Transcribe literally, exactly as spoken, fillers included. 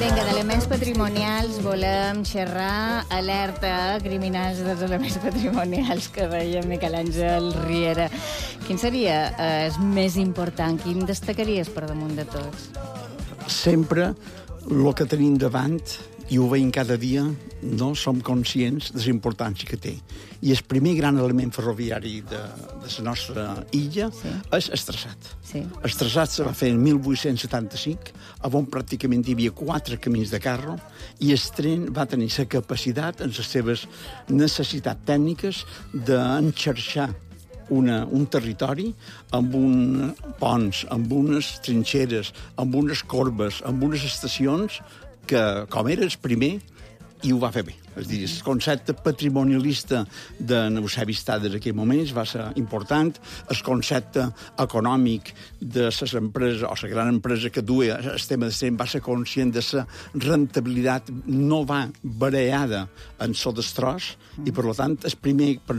Vinga, d'elements patrimonials volem xerrar, alerta, criminals dels elements patrimonials que veia Miquel Àngel Riera. Quin seria eh, el més important? Quin destacaries per damunt de tots? Sempre el que tenim davant, i ho veiem cada dia, no som conscients de la importància que té. I el primer gran element ferroviari de, de la nostra illa sí. és el traçat. Sí. El traçat se va fer en mil vuit-cents setanta-cinc, on pràcticament hi havia quatre camins de carro, i el tren va tenir la capacitat, en les seves necessitats tècniques, d'enxarxar Una, un territori amb un ponts, amb unes trinxeres, amb unes corbes, amb unes estacions que, com era el primer, i ho va fer bé. És a dir, el concepte patrimonialista de Eusebi Stades en aquell moment va ser important, el concepte econòmic de les empreses, o la gran empresa que duia el tema de tren, va ser conscient de la rentabilitat no va variada en el destroç, i per tant, el primer, per